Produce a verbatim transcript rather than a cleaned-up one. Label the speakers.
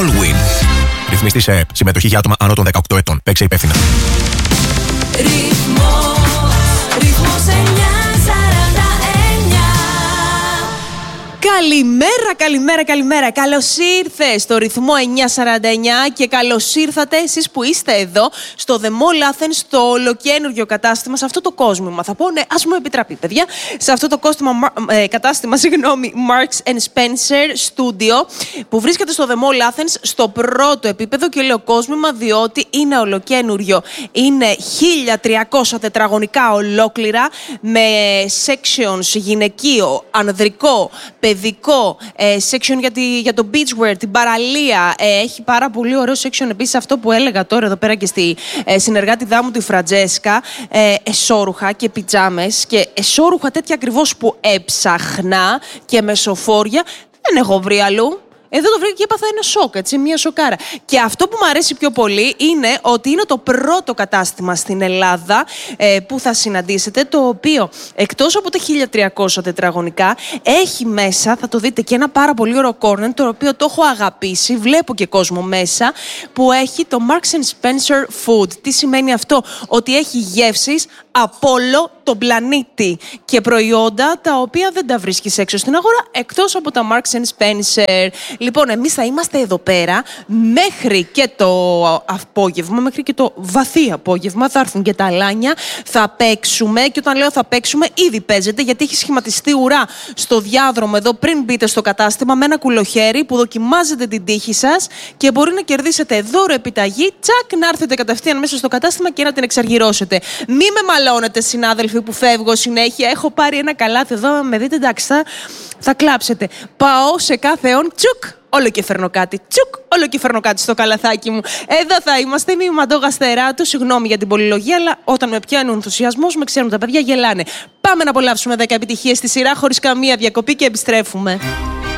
Speaker 1: Allwyn. Ρυθμιστής ΕΕΠ. Συμμετοχή για άτομα άνω των δεκαοκτώ ετών. Παίξε υπεύθυνα.
Speaker 2: Ρυθμός, ρυθμός εννιά σαράντα εννιά.
Speaker 3: Καλημέρα, καλημέρα, καλημέρα. Καλώς ήρθες στο ρυθμό εννιά σαράντα εννιά και καλώς ήρθατε εσείς που είστε εδώ στο The Mall Athens, στο ολοκαίνουργιο κατάστημα, σε αυτό το κόσμημα. Θα πω, ναι, ας μου επιτραπεί, παιδιά. Σε αυτό το κόστημα, ε, κατάστημα, συγγνώμη, Marks and Spencer Studio, που βρίσκεται στο The Mall Athens, στο πρώτο επίπεδο, και λέω κόσμημα διότι είναι ολοκαίνουργιο. Είναι χίλια τριακόσια τετραγωνικά ολόκληρα, με sections γυναικείο, ανδρικό, παιδικό, ε, section για, τη, για το beachwear, την παραλία. Ε, έχει πάρα πολύ ωραίο section επίσης αυτό που έλεγα τώρα εδώ πέρα και στη ε, συνεργάτη δάμου τη Φραντζέσκα. Ε, εσώρουχα και πιτζάμες και εσώρουχα τέτοια ακριβώς που έψαχνα και μεσοφόρια. Δεν έχω βρει αλλού. Εδώ το βρήκα και έπαθα ένα σοκ, έτσι, μια σοκάρα. Και αυτό που μου αρέσει πιο πολύ είναι ότι είναι το πρώτο κατάστημα στην Ελλάδα ε, που θα συναντήσετε, το οποίο εκτός από τα χίλια τριακόσια τετραγωνικά έχει μέσα, θα το δείτε, και ένα πάρα πολύ ωραίο corner, το οποίο το έχω αγαπήσει, βλέπω και κόσμο μέσα, που έχει το Marks and Spencer Food. Τι σημαίνει αυτό? Ότι έχει γεύσεις από όλο τον πλανήτη και προϊόντα τα οποία δεν τα βρίσκεις έξω στην αγορά, εκτός από τα Marks and Spencer. Λοιπόν, εμείς θα είμαστε εδώ πέρα μέχρι και το απόγευμα, μέχρι και το βαθύ απόγευμα. Θα έρθουν και τα αλάνια, θα παίξουμε. Και όταν λέω θα παίξουμε, ήδη παίζετε, γιατί έχει σχηματιστεί ουρά στο διάδρομο εδώ πριν μπείτε στο κατάστημα με ένα κουλοχέρι που δοκιμάζετε την τύχη σας και μπορεί να κερδίσετε δώρο επιταγή. Τσακ, να έρθετε κατευθείαν μέσα στο κατάστημα και να την εξαργυρώσετε. Μη με μαλώνετε, συνάδελφοι, που φεύγω συνέχεια. Έχω πάρει ένα καλάθι εδώ, με δείτε, εντάξει, θα, θα κλάψετε. Πάω σε κάθε όν, τσουκ, όλο και φέρνω κάτι. Τσουκ, όλο και φέρνω κάτι στο καλαθάκι μου. Εδώ θα είμαστε. Είμαι η Μαντώ Γαστεράτου. Συγγνώμη για την πολυλογία, αλλά όταν με πιάνουν ενθουσιασμός, με ξέρουν τα παιδιά, γελάνε. Πάμε να απολαύσουμε δέκα επιτυχίες στη σειρά, χωρίς καμία διακοπή, και επιστρέφουμε.